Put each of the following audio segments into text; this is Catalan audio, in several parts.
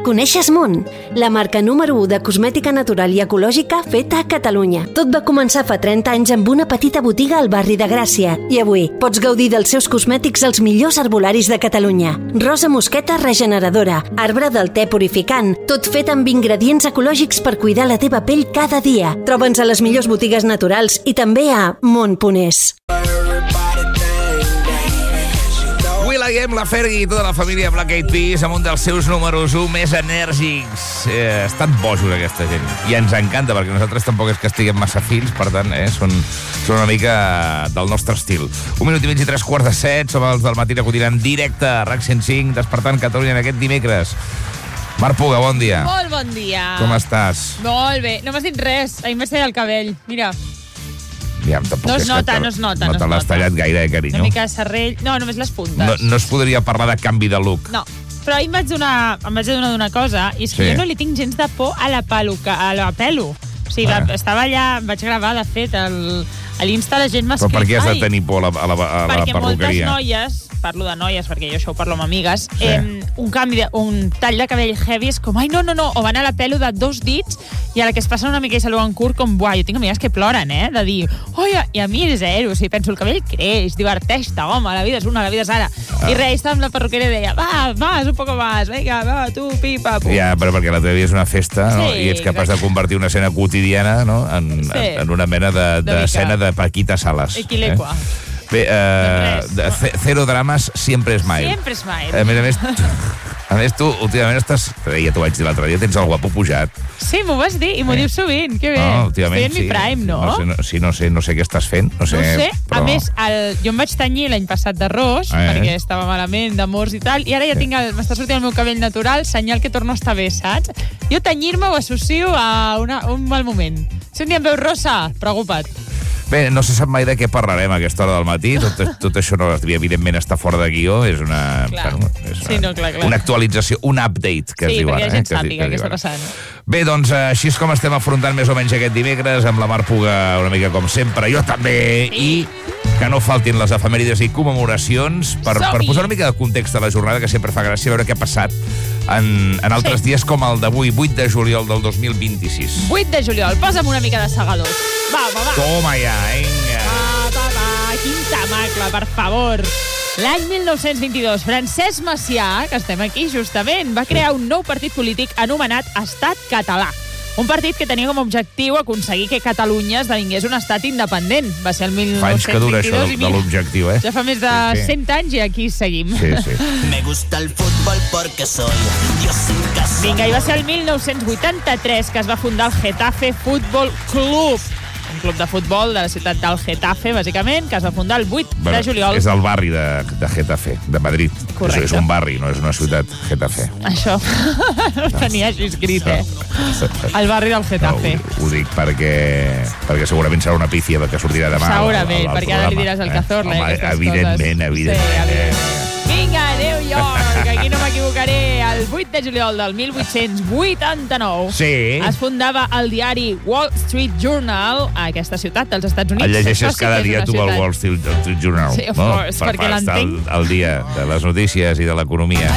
Coneixes Mont? La marca número 1 de cosmètica natural i ecològica feta a Catalunya. Tot va començar fa 30 anys amb una petita botiga al barri de Gràcia. I avui pots gaudir dels seus cosmètics als millors herbolaris de Catalunya. Rosa mosqueta regeneradora, arbre del te purificant, tot fet amb ingredients ecològics per cuidar la teva pell cada dia. Troba'ns a les millors botigues naturals i també a Mont.es. La Fergie i tota la família Black Eyed Peas amb un dels seus números 1 més enèrgics. Estan bojos, aquesta gent. I ens encanta, perquè nosaltres tampoc és que estiguem massa fins, per tant, són una mica del nostre estil. 1 minut i mig i 3:15, som els del Matí Quotidià en directe, RAC 105, despertant Catalunya en aquest dimecres. Marc Puga, bon dia. Molt bon dia. Com estàs? Molt bé. No m'has dit res. Ahir m'has tallat el cabell. Mira. Ja, no es nota. No te l'has tallat gaire, carinyo? Una mica de serrell. No, només les puntes. No es podria parlar de canvi de look. No. Però ahir em vaig adonar d'una cosa, i és que jo no li tinc gens de por a la pelo. O sigui, estava allà, vaig gravar, de fet, a l'Insta la gent m'ha escrit. Però per què has de tenir por a la perruqueria? Perquè moltes noies, parlo de noies, perquè jo això ho parlo amb amigues, un tall de cabell heavy és com, ai, no, o van a la pelo de 2 dits, i a la que es passen una mica i se l'ho curt, com, buah, jo tinc amigues que ploren, de dir, oi, i a mi és zero, o sigui, penso, el cabell creix, diverteix-te, home, la vida és una, la vida és ara. I res, estava amb la perruquera i deia, vas, un poco más, venga, va, tu, pipa, pum. Ja, però perquè la teva vida és una festa, no? I ets capaç de convertir una escena quotidiana, no? en una mena d'escena de Paquita Salas. Equilecua. Bé, cero drames, siempre es smile. Sempre smile. A més, tu últimament estàs... Ja t'ho vaig dir l'altre dia, tens el guapo pujat. Sí, m'ho vas dir, i m'ho dius sovint, que bé. No, últimament estic en mi prime, no? Sí, no sé què estàs fent. No sé. Però... A més, jo em vaig tenyir l'any passat d'arròs, perquè estava malament, d'amors i tal, i ara ja m'està sortint el meu cabell natural, senyal que torno a estar bé, saps? Jo tenyir-me ho associo a un mal moment. Si un dia em veus rosa, preocupa't. Bé, no se sap mai de què parlarem a aquesta hora del matí. Tot això, evidentment, està fora de guió. És una actualització, un update, que es diu ara. Sí, perquè la gent sàpiga què està passant. Bé, doncs, així és com estem afrontant més o menys aquest dimecres, amb la Marc Puga una mica com sempre, jo també, i que no faltin les efemèrides i commemoracions per posar una mica de context a la jornada, que sempre fa gràcia veure què ha passat en altres dies com el d'avui, 8 de juliol del 2026. 8 de juliol, posa'm una mica de segadors. Va. Toma ja, vinga. Va, quin tamacle, per favor. L'any 1922, Francesc Macià, que estem aquí justament, va crear un nou partit polític anomenat Estat Català. Un partit que tenia com a objectiu aconseguir que Catalunya esdevingués un estat independent. Va ser el 1922. Fa anys que dura això de l'objectiu, Ja fa més de 100 anys i aquí seguim. Sí. Me gusta el fútbol porque soy Dios en casa. Vinga, i va ser el 1983 que es va fundar el Getafe Fútbol Club. Un club de futbol de la ciutat del Getafe, bàsicament, que es va fundar el 8 de juliol. És el barri de Getafe, de Madrid. Correcte. És un barri, no és una ciutat, Getafe. Això no tenia així escrit, El barri del Getafe. No, ho dic perquè segurament serà una pífia que sortirà demà. Segurament, perquè ara li diràs al Cazorla, aquestes evidentment. Sí, vinga, New York, aquí no m'equivocaré. El 8 de juliol del 1889 es fundava el diari Wall Street Journal a aquesta ciutat dels Estats Units. El llegeixes cada dia tu al Wall Street Journal. Sí, of course, perquè l'entenc. Per estar al dia de les notícies i de l'economia.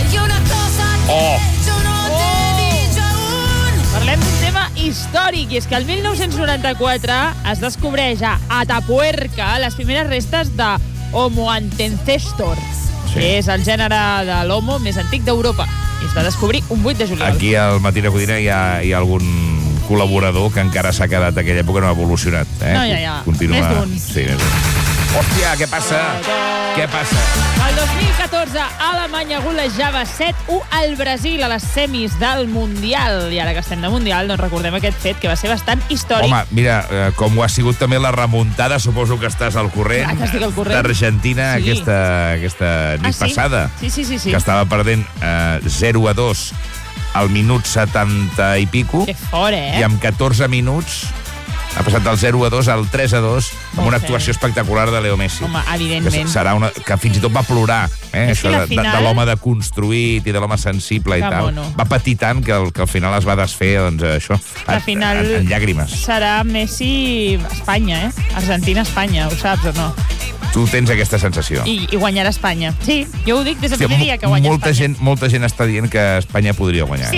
Parlem d'un tema històric, i és que el 1994 es descobreix a Atapuerca les primeres restes de Homo antecestor, que és el gènere de l'homo més antic d'Europa. I es va descobrir un 8 de juliol. Aquí al Matí Quotidià hi ha algun col·laborador que encara s'ha quedat a aquella època, no ha evolucionat. No, ja. Continua... Més d'un. Sí, més d'un. Hòstia, què passa? Què passa? El 2014, Alemanya golejava 7-1 al Brasil a les semis del Mundial. I ara que estem de Mundial, doncs recordem aquest fet, que va ser bastant històric. Home, mira, com ho ha sigut també la remuntada, suposo que estàs al corrent, que estic al corrent, d'Argentina aquesta nit passada. Sí. Que estava perdent 0-2 al minut 70 i pico. Que fort, I amb 14 minuts ha passat del 0-2 al 3-2 amb una actuació espectacular de Leo Messi. Home, evidentment. Que fins i tot va plorar, això de l'home deconstruït i de l'home sensible i tal. Va patir tant que al final es va desfer, doncs, això, en llàgrimes. Serà Messi-Espanya, Argentina-Espanya, ho saps o no? Tu tens aquesta sensació. I guanyarà Espanya. Sí, jo ho dic des del primer dia que guanya Espanya. Molta gent està dient que Espanya podria guanyar.